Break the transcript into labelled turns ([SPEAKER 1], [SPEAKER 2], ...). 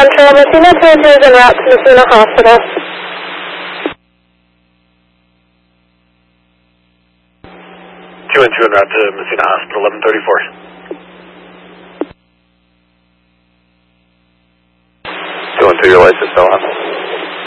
[SPEAKER 1] Central, Messina 22 is en route to Messina Hospital.
[SPEAKER 2] 212 en route to Messina Hospital, 1134. 212, your license still on?